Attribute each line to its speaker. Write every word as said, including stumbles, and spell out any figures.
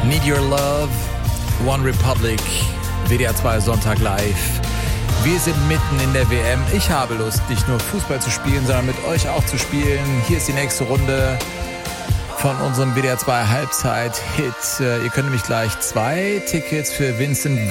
Speaker 1: Need Your Love, One Republic, W D R zwei Sonntag live. Wir sind mitten in der W M. Ich habe Lust, nicht nur Fußball zu spielen, sondern mit euch auch zu spielen. Hier ist die nächste Runde von unserem W D R zwei Halbzeit-Hit. Ihr könnt nämlich gleich zwei Tickets für Vincent